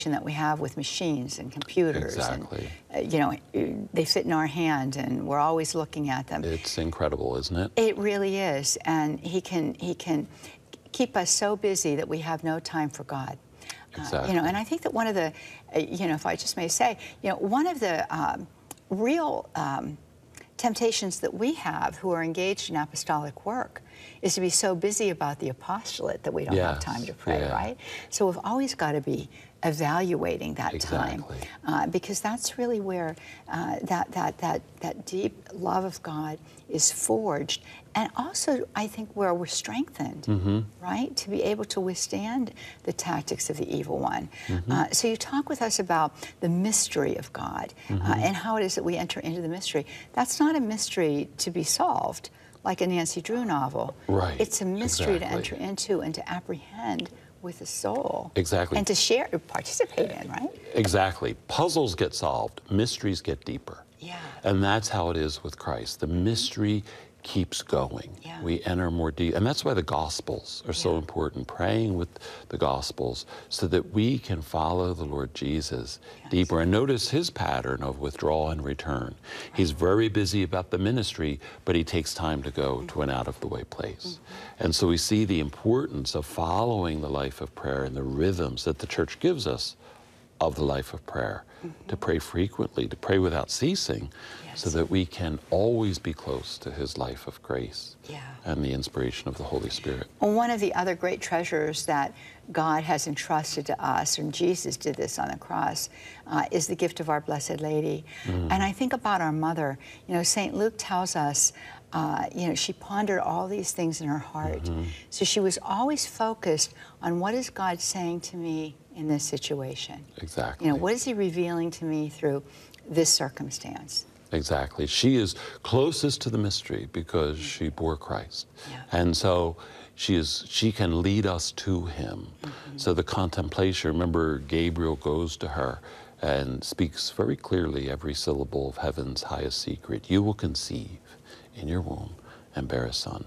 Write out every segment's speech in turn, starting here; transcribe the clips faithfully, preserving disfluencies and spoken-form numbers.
that we have with machines and computers. Exactly. And, uh, you know, they fit in our hand and we're always looking at them. It's incredible, isn't it? It really is. And he can, he can keep us so busy that we have no time for God. Exactly. Uh, you know, and I think that one of the, uh, you know, if I just may say, you know, one of the um, real um, temptations that we have who are engaged in apostolic work is to be so busy about the apostolate that we don't yes. have time to pray, yeah. right? So we've always got to be evaluating that exactly. time, uh, because that's really where uh, that, that, that, that deep love of God is forged, and also I think where we're strengthened, mm-hmm. right, to be able to withstand the tactics of the evil one. Mm-hmm. uh, so you talk with us about the mystery of God, mm-hmm. uh, and how it is that we enter into the mystery. That's not a mystery to be solved like a Nancy Drew novel. Right. It's a mystery exactly. to enter into and to apprehend with the soul. Exactly. And to share, participate in, right? Exactly. Puzzles get solved, mysteries get deeper. Yeah. And that's how it is with Christ. The mystery keeps going. Yeah. We enter more deep. And that's why the Gospels are so Yeah. important, praying with the Gospels so that we can follow the Lord Jesus yes. deeper. And notice his pattern of withdrawal and return. He's very busy about the ministry, but he takes time to go mm-hmm. to an out-of-the-way place. Mm-hmm. And so we see the importance of following the life of prayer and the rhythms that the church gives us of the life of prayer, mm-hmm. to pray frequently, to pray without ceasing, yes. so that we can always be close to his life of grace yeah. and the inspiration of the Holy Spirit. Well, one of the other great treasures that God has entrusted to us, and Jesus did this on the cross, uh, is the gift of our Blessed Lady. Mm. And I think about our mother. You know, Saint Luke tells us, uh, you know, she pondered all these things in her heart. Mm-hmm. So she was always focused on, what is God saying to me in this situation? Exactly. You know, what is he revealing to me through this circumstance? Exactly. She is closest to the mystery because mm-hmm. she bore Christ. Yeah. And so she is. She can lead us to him. Mm-hmm. So the contemplation, remember, Gabriel goes to her and speaks very clearly every syllable of heaven's highest secret. You will conceive in your womb and bear a son,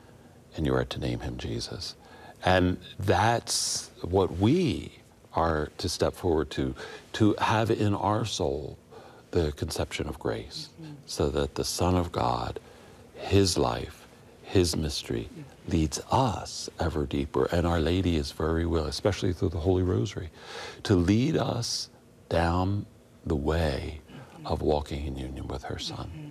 and you are to name him Jesus. And that's what we are to step forward to, to have in our soul the conception of grace, mm-hmm. so that the Son of God, his life, his mystery, mm-hmm. leads us ever deeper. And Our Lady is very willing, especially through the Holy Rosary, to lead us down the way mm-hmm. of walking in union with her Son. Mm-hmm.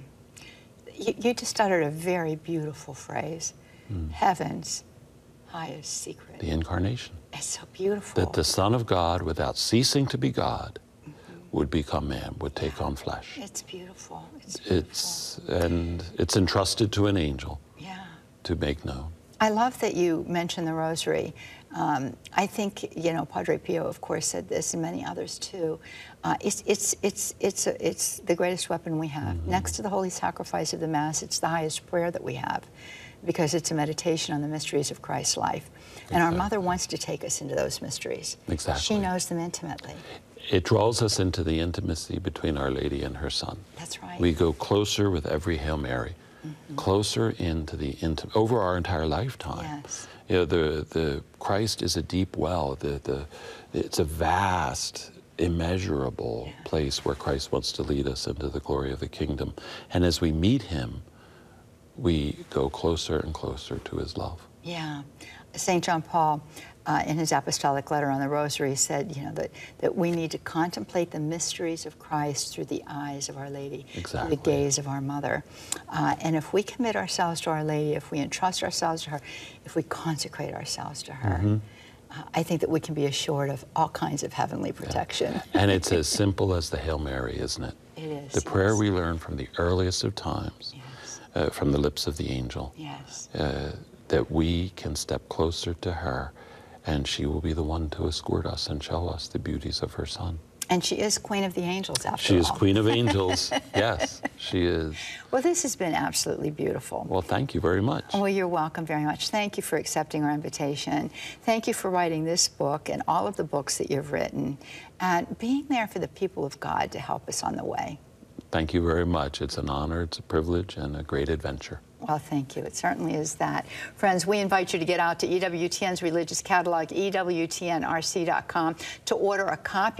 You, you just uttered a very beautiful phrase, mm. heaven's highest secret. The Incarnation. It's so beautiful. That the Son of God, without ceasing to be God, mm-hmm. would become man, would take on flesh. It's beautiful. It's beautiful. It's, and it's entrusted to an angel yeah. to make known. I love that you mentioned the Rosary. Um, I think, you know, Padre Pio, of course, said this, and many others too. Uh, it's, it's, it's, it's, a, it's the greatest weapon we have. Mm-hmm. Next to the Holy Sacrifice of the Mass, it's the highest prayer that we have, because it's a meditation on the mysteries of Christ's life. Exactly. And our Mother wants to take us into those mysteries. Exactly. She knows them intimately. It draws us into the intimacy between Our Lady and her Son. That's right. We go closer with every Hail Mary, mm-hmm. closer into the intimate, over our entire lifetime. Yes. You know, the, the Christ is a deep well. The, the, it's a vast, immeasurable yeah. place where Christ wants to lead us into the glory of the kingdom. And as we meet him, we go closer and closer to his love. Yeah. Saint John Paul, uh, in his apostolic letter on the Rosary, said, you know, that, that we need to contemplate the mysteries of Christ through the eyes of Our Lady, exactly. through the gaze of our Mother. Uh, and if we commit ourselves to Our Lady, if we entrust ourselves to her, if we consecrate ourselves to her, mm-hmm. uh, I think that we can be assured of all kinds of heavenly protection. Yeah. And it's as simple as the Hail Mary, isn't it? It is. The yes. prayer we learn from the earliest of times, yes. uh, from the lips of the angel. Yes. Uh, that we can step closer to her, and she will be the one to escort us and show us the beauties of her Son. And she is Queen of the Angels, after She all. is Queen of Angels. Yes, she is. Well, this has been absolutely beautiful. Well, thank you very much. Well, you're welcome very much. Thank you for accepting our invitation. Thank you for writing this book and all of the books that you've written, and being there for the people of God to help us on the way. Thank you very much. It's an honor, it's a privilege, and a great adventure. Well, thank you. It certainly is that. Friends, we invite you to get out to E W T N's religious catalog, E W T N R C dot com, to order a copy